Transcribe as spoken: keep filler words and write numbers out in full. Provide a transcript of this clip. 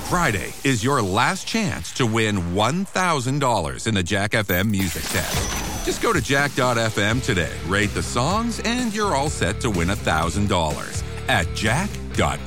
Friday is your last chance to win one thousand dollars in the Jack F M Music Test. Just go to jack dot f m today, rate the songs, and you're all set to win one thousand dollars at jack dot